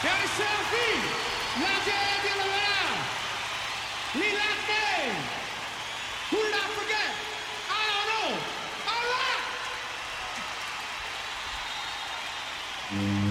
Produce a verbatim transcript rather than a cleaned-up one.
E ai selfie, la gente lo verá. Lilate. Who did I forget? I don't know. All right.